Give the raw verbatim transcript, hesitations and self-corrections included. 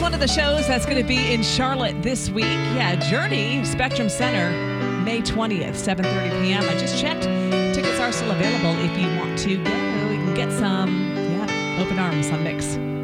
one of the shows that's going to be in Charlotte this week. Yeah, Journey, Spectrum Center, May twentieth, seven thirty p.m. I just checked. Tickets are still available if you want to go. You can get some, yeah, open arms on Mix.